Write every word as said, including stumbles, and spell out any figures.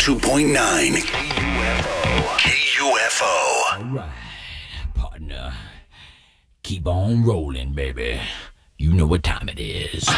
two point nine. K U F O. All right, partner. Keep on rolling, baby. You know what time it is.